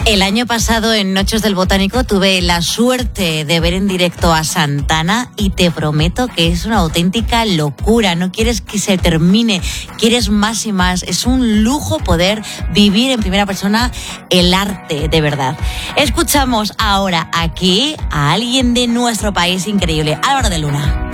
El año pasado en Noches del Botánico tuve la suerte de ver en directo a Santana y te prometo que es una auténtica locura. No quieres que se termine, quieres más y más. Es un lujo poder vivir en primera persona el arte de verdad. Escuchamos ahora aquí a alguien de nuestro país increíble, Álvaro de Luna.